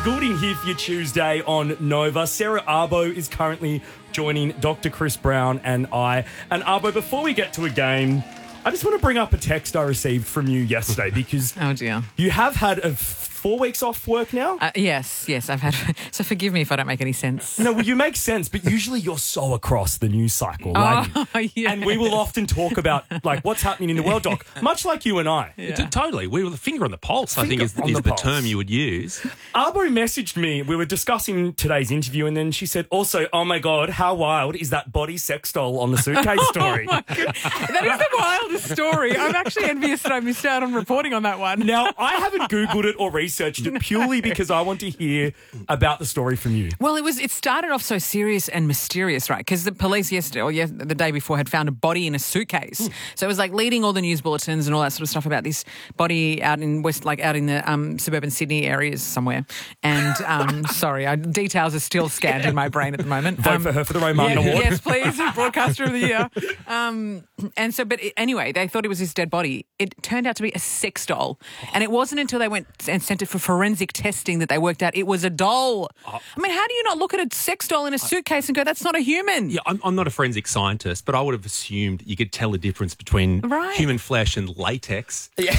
Goulding here for your Tuesday on Nova. Sarah Arbo is currently joining Dr. Chris Brown and I. And Arbo, before we get to a game, I just want to bring up a text I received from you yesterday because oh dear, you have had 4 weeks off work now? Yes, I've had. So forgive me if I don't make any sense. No, well, you make sense, but usually you're so across the news cycle. Yeah. And we will often talk about what's happening in the world, Doc, much like you and I. Yeah. Totally. We were the finger on the pulse, I think is the pulse. term you would use. Arbo messaged me. We were discussing today's interview, and then she said, also, oh my God, how wild is that body sex doll on the suitcase story? Oh my God. That is the wildest story. I'm actually envious that I missed out on reporting on that one. Now, I haven't Googled it or researched it purely because I want to hear about the story from you. Well, it started off so serious and mysterious, right? Because the police yesterday or the day before had found a body in a suitcase. So it was like leading all the news bulletins and all that sort of stuff about this body out in out in the suburban Sydney areas somewhere. And sorry, details are still scanned in my brain at the moment. Vote for her for the Ray Martin Award. Yes, please, Broadcaster of the Year. Anyway, they thought it was his dead body. It turned out to be a sex doll, and it wasn't until they went and sent it for forensic testing that they worked out it was a doll. I mean, how do you not look at a sex doll in a suitcase and go, that's not a human? Yeah, I'm not a forensic scientist, but I would have assumed you could tell the difference between human flesh and latex. Yeah.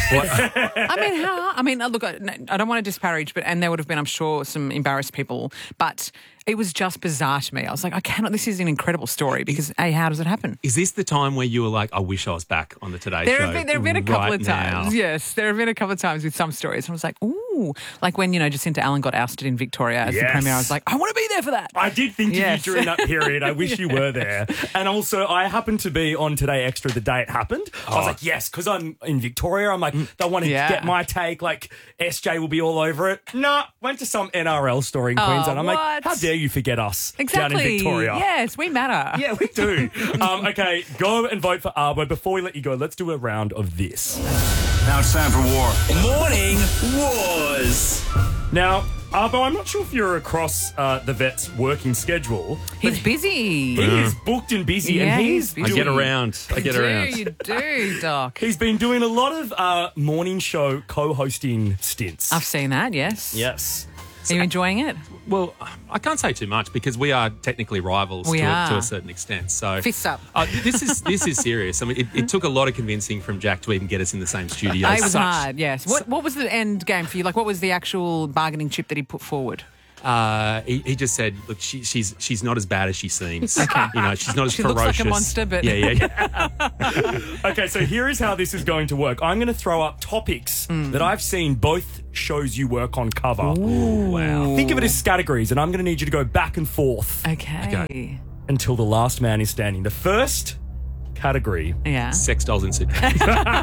I mean, look, I don't want to disparage, and there would have been, I'm sure, some embarrassed people, but it was just bizarre to me. I was like, this is an incredible story because, how does it happen? Is this the time where you were like, I wish I was back on the Today Show? There have been a couple of times. Now. Yes, there have been a couple of times with some stories. And I was like, ooh. Like when, Jacinta Allen got ousted in Victoria as the Premier. I was like, I want to be there for that. I did think of you during that period. I wish you were there. And also, I happened to be on Today Extra the day it happened. I was like, yes, because I'm in Victoria. I'm like, they want to get my take. Like, SJ will be all over it. Nah, went to some NRL story in Queensland. I'm like, how dare you forget us down in Victoria? Yes, we matter. Yeah, we do. Okay, go and vote for Arbo. Before we let you go, let's do a round of this. Now it's time for war. Morning Wars. Now, Arbo, I'm not sure if you're across the vet's working schedule. He's busy. He is booked and busy. Yeah, and he's busy. I get around. You do, Doc. He's been doing a lot of morning show co-hosting stints. I've seen that, yes. Yes. Are you enjoying it? Well, I can't say too much because we are technically rivals to a certain extent. So fists up. This is serious. I mean, it took a lot of convincing from Jack to even get us in the same studio. It was hard, yes. What was the end game for you? Like, what was the actual bargaining chip that he put forward? He just said, look, she's not as bad as she seems. Okay. She's not as she ferocious. Looks like a monster, but... Yeah. Okay, so here is how this is going to work. I'm going to throw up topics that I've seen both shows you work on cover. Ooh. Wow. Think of it as categories, and I'm going to need you to go back and forth. Okay. Until the last man is standing. The first category. Yeah. Sex dolls in suitcases.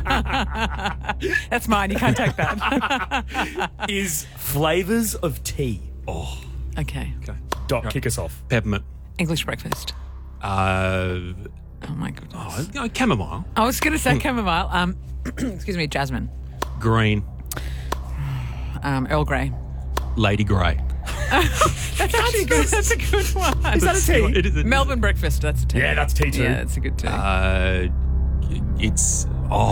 That's mine. You can't take that. Is flavours of tea. Oh. Okay. Doc, kick us off. Peppermint. English breakfast. Oh my goodness. Chamomile. I was going to say chamomile. Excuse me, jasmine. Green. Earl Grey. Lady Grey. That's actually good. That's a good one. Is that a tea? It is a Melbourne breakfast. That's a tea. Yeah, that's tea too. Yeah, that's a good tea. It's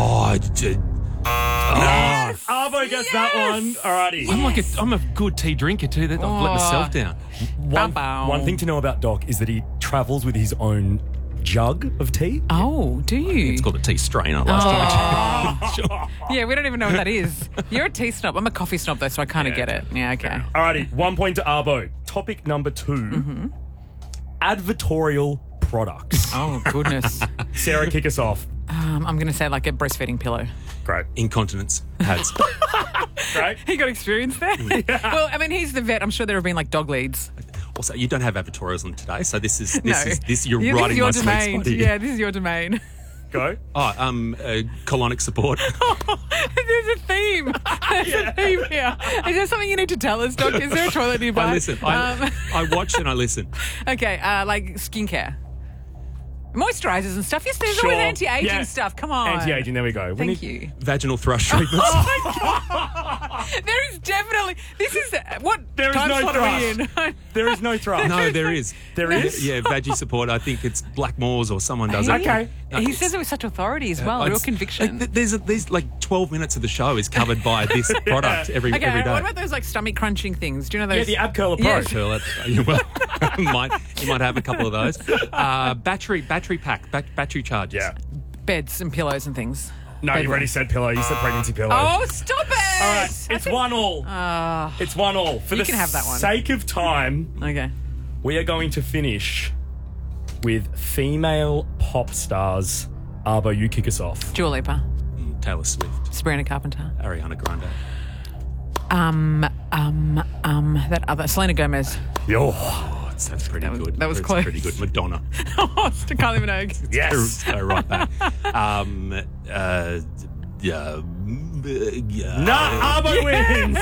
Arvo gets that one. Alrighty. I'm a good tea drinker too. I've let myself down. One thing to know about Doc is that he travels with his own jug of tea. Oh, do you? It's called a tea strainer. Last time. Yeah, we don't even know what that is. You're a tea snob. I'm a coffee snob though, so I kind of get it. Yeah, okay. Alrighty, 1 point to Arvo. Topic number 2. Advertorial products. Oh, goodness. Sarah, kick us off. I'm going to say like a breastfeeding pillow. Great. Incontinence pads. Great. He got experience there. Yeah. Well, I mean, he's the vet. I'm sure there have been like dog leads. Also, you don't have advertorials on today, so this is you're Yeah, right in my this is sweet your domain. spot here. Yeah, this is your domain. Go. Colonic support. There's a theme. There's a theme here. Is there something you need to tell us, Doc? Is there a toilet nearby? I listen. I watch and I listen. Okay, like skincare. moisturisers and stuff. Yes, there's always anti-aging stuff. Come on. Anti-aging, there we go. Thank you. Vaginal thrush treatments. Oh, my God. There is definitely... This is... What there is time no slot are we in? There is no thrush. No, there is. There is? Yeah, Veggie Support. I think it's Blackmores or someone does it. Okay. He says it with such authority as well, real conviction. Like, there's like 12 minutes of the show is covered by this product every day. What about those like stomach crunching things? Do you know those? Yeah, the Ab Curler Pro. Well, you might have a couple of those. Battery pack, battery charges. Yeah. Beds and pillows and things. No, you've already said pillow. You said pregnancy pillow. Oh, stop it! All right, it's 1-1. It's 1-1. For you the can have that one. sake of time, Okay. we are going to finish with female pop stars. Arbo, you kick us off. Dua Lipa. Taylor Swift. Sabrina Carpenter. Ariana Grande. That other Selena Gomez. Yo. That's pretty good. That was That's close. pretty good. Madonna. Oh, Kylie Minogue. Yes. Go right back. Nah, Arbo wins.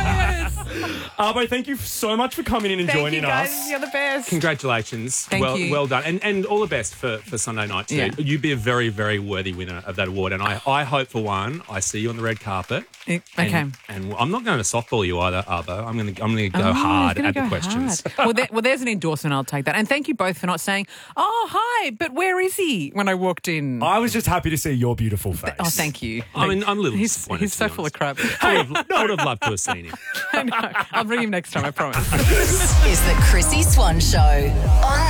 Arbo, thank you so much for coming in and joining guys. us. You're the best. Congratulations. Thank you. Well done. And all the best for Sunday night too. Yeah. You'd be a very, very worthy winner of that award. And I hope for one, I see you on the red carpet. Okay. And I'm not going to softball you either, Arbo. I'm going to go hard at the questions. Well, there's an endorsement. I'll take that. And thank you both for not saying, "Oh, hi, but where is he?" when I walked in. I was just happy to see your beautiful face. Oh, thank you. I mean, I'm a little disappointed. He's so full of crap. I would have loved to have seen him. I know. I'll bring him next time, I promise. This is the Chrissy Swan Show on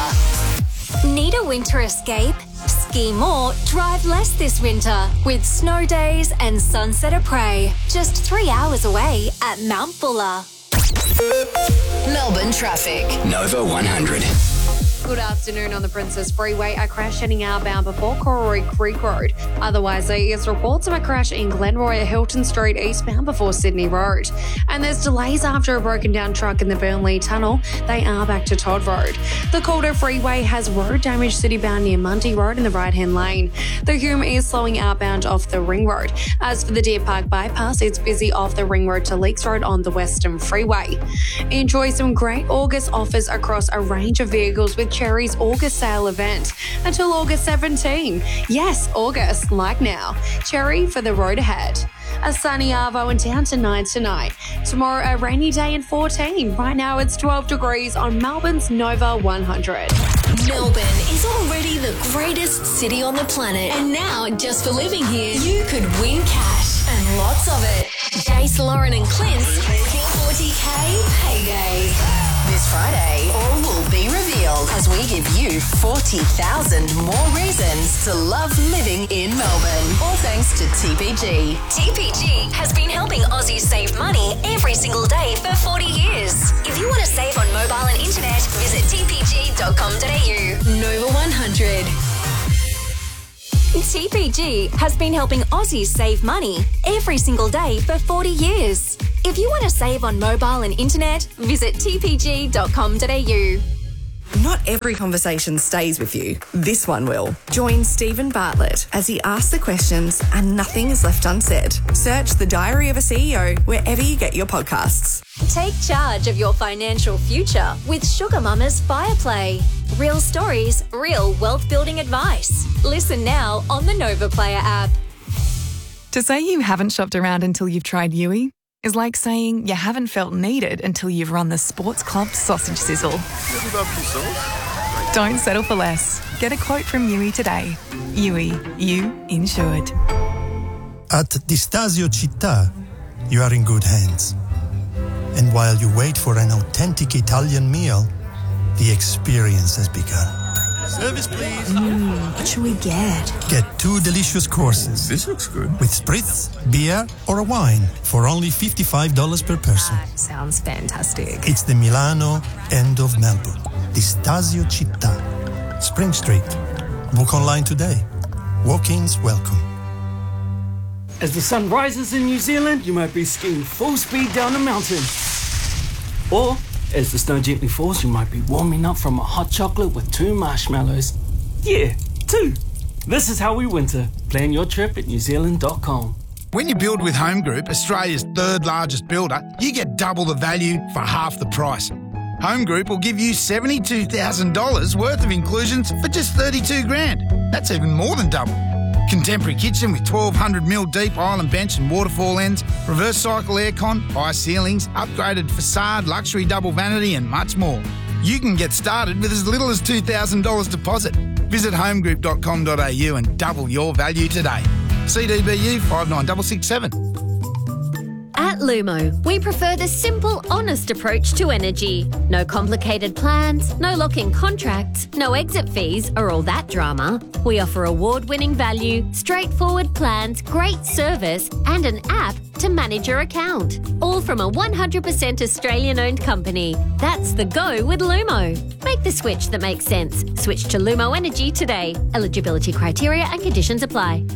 Nova. Need a winter escape? Ski more, drive less this winter with snow days and Sunset of Prey. Just 3 hours away at Mount Buller. Melbourne traffic. Nova 100. Good afternoon on the Princess Freeway. A crash heading outbound before Corroy Creek Road. Otherwise, there is reports of a crash in Glenroy at Hilton Street eastbound before Sydney Road. And there's delays after a broken down truck in the Burnley Tunnel. They are back to Todd Road. The Calder Freeway has road damage citybound near Mundy Road in the right-hand lane. The Hume is slowing outbound off the Ring Road. As for the Deer Park bypass, it's busy off the Ring Road to Leaks Road on the Western Freeway. Enjoy some great August offers across a range of vehicles with Cherry's August sale event until August 17. Yes, August, like now. Cherry for the road ahead. A sunny Arvo and down to 9 tonight. Tomorrow, a rainy day and 14. Right now, it's 12 degrees on Melbourne's Nova 100. Melbourne is already the greatest city on the planet. And now, just for living here, you could win cash and lots of it. Jace, Lauren and Clint's 40K payday. This Friday, all will be revealed as we give you 40,000 more reasons to love living in Melbourne. All thanks to TPG. TPG has been helping Aussies save money every single day for 40 years. If you want to save on mobile and internet, visit tpg.com.au. Nova 100. TPG has been helping Aussies save money every single day for 40 years. If you want to save on mobile and internet, visit tpg.com.au. Not every conversation stays with you. This one will. Join Stephen Bartlett as he asks the questions and nothing is left unsaid. Search The Diary of a CEO wherever you get your podcasts. Take charge of your financial future with Sugar Mama's Fireplay. Real stories, real wealth building advice. Listen now on the Nova Player app. To say you haven't shopped around until you've tried Yui is like saying you haven't felt needed until you've run the Sports Club sausage sizzle. Don't settle for less. Get a quote from Yui today. Yui, you insured. At Distasio Città, you are in good hands. And while you wait for an authentic Italian meal, the experience has begun. Service, please. What should we get? Get 2 delicious courses. This looks good. With spritz, beer, or a wine for only $55 per person. That sounds fantastic. It's the Milano end of Melbourne. Distasio Città. Spring Street. Book online today. Walk-ins welcome. As the sun rises in New Zealand, you might be skiing full speed down a mountain. Or, as the snow gently falls, you might be warming up from a hot chocolate with 2 marshmallows. Yeah, 2. This is how we winter. Plan your trip at newzealand.com. When you build with Home Group, Australia's 3rd largest builder, you get double the value for half the price. Home Group will give you $72,000 worth of inclusions for just $32,000. That's even more than double. Contemporary kitchen with 1,200mm deep island bench and waterfall ends, reverse cycle aircon, high ceilings, upgraded facade, luxury double vanity and much more. You can get started with as little as $2,000 deposit. Visit homegroup.com.au and double your value today. CDBU 59667. At Lumo, we prefer the simple, honest approach to energy. No complicated plans, no lock-in contracts, no exit fees or all that drama. We offer award-winning value, straightforward plans, great service and an app to manage your account. All from a 100% Australian-owned company. That's the go with Lumo. Make the switch that makes sense. Switch to Lumo Energy today. Eligibility criteria and conditions apply.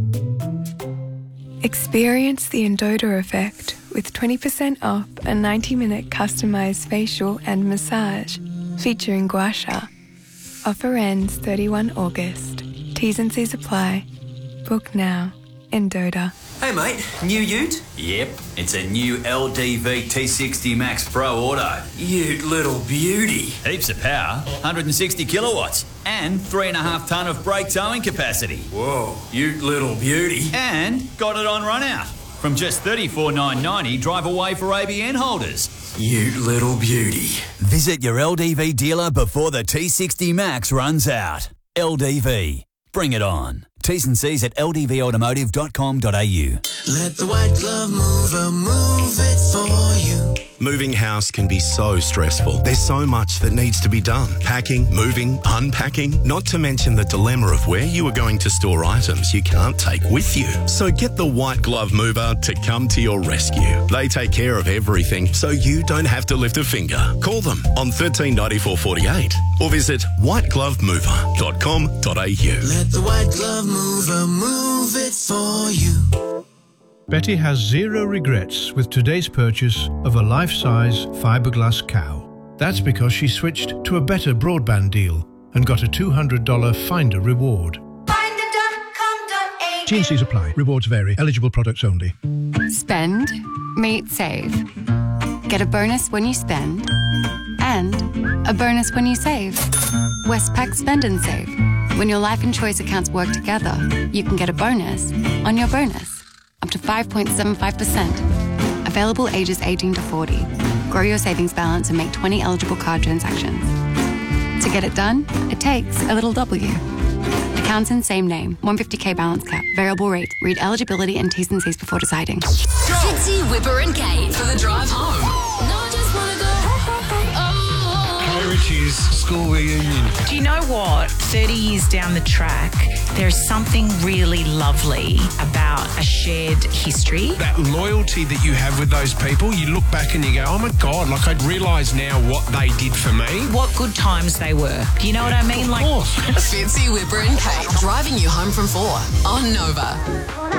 Experience the Endota effect with 20% off a 90-minute customised facial and massage featuring gua sha. Offer ends 31 August. T's and C's apply. Book now. Endota. Hey mate, new ute? Yep, it's a new LDV T60 Max Pro Auto. Ute little beauty. Heaps of power, 160 kilowatts, and 3.5 tonne of brake towing capacity. Whoa, ute little beauty. And got it on run out. From just $34,990 drive away for ABN holders. Ute little beauty. Visit your LDV dealer before the T60 Max runs out. LDV. Bring it on. T's and C's at ldvautomotive.com.au. Let the white glove mover move it for you. Moving house can be so stressful. There's so much that needs to be done. Packing, moving, unpacking, not to mention the dilemma of where you are going to store items you can't take with you. So get the White Glove Mover to come to your rescue. They take care of everything so you don't have to lift a finger. Call them on 139448 or visit whiteglovemover.com.au. Let the white glove mover move it for you. Betty has zero regrets with today's purchase of a life-size fiberglass cow. That's because she switched to a better broadband deal and got a $200 Finder reward. T&Cs apply. Rewards vary. Eligible products only. Spend, meet, save. Get a bonus when you spend and a bonus when you save. Westpac Spend and Save. When your life and choice accounts work together, you can get a bonus on your bonus. Up to 5.75%. Available ages 18 to 40. Grow your savings balance and make 20 eligible card transactions. To get it done, it takes a little W. Accounts in same name. 150k balance cap. Variable rate. Read eligibility and T's and C's before deciding. Fitzy, Whipper and Kate for the drive home. No, I just want to go Richie's school reunion. Do you know what? 30 years down the track, there's something really lovely about a shared history. That loyalty that you have with those people, you look back and you go, oh my God, like I'd realise now what they did for me. What good times they were. Do you know what I mean? Of course. Fitzy, Whipper and Kate driving you home from 4 on Nova.